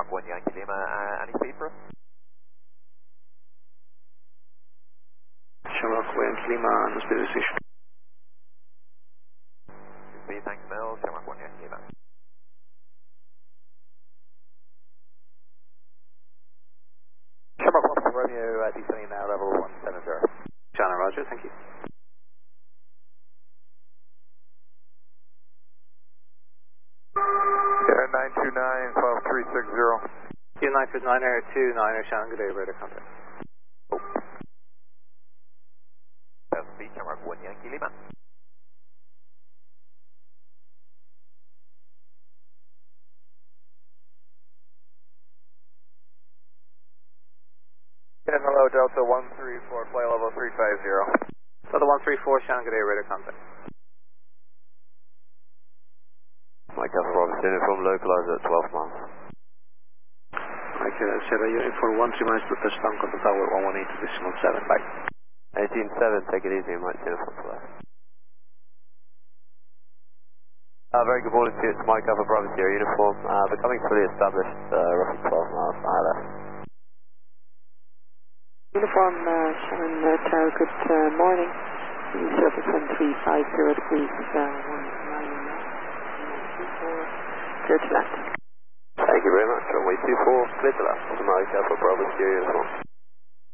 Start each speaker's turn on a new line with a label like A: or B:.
A: 1 Yankee Lima, any speed for us?
B: Shamrock 1 Yankee Lima, on the speed decision.
A: Speed, thanks Mel, Shamrock 1 Yankee Lima.
C: Shamrock 1 Romeo, descending now, level 170.
B: Channel Roger, thank you.
C: Yeah, 929-12360.
B: United 929er, Shannon, good day, radar contact.
A: Speed, Shamrock 1 Yankee Lima.
C: And hello, Delta 134, flight level 350.
B: Delta 134, Shannon, good day, radar contact.
D: Mike Alpha Bravo uniform localized at 12 miles.
B: Mike Sierra uniform 13 miles to touchdown, contact tower 118.7, bye.
D: 18-7, take it easy, Mike uniform for that. Very good morning to you, it's Mike Alpha Bravo Sierra uniform, becoming fully established, roughly 12 miles ILS.
E: Uniform, Shannon Tower, good morning. Surface 1350 degrees, 19. Clear to left.
D: Thank you very much, runway 24, clear to left, Mike Alpha Bravo Sierra uniform.